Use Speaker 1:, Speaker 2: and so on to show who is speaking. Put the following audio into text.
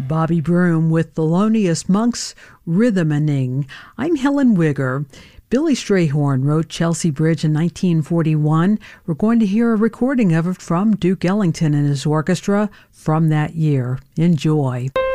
Speaker 1: Bobby Broom with Thelonious Monk's Rhythmaning. I'm Helen Wigger. Billy Strayhorn wrote Chelsea Bridge in 1941. We're going to hear a recording of it from Duke Ellington and his orchestra from that year. Enjoy.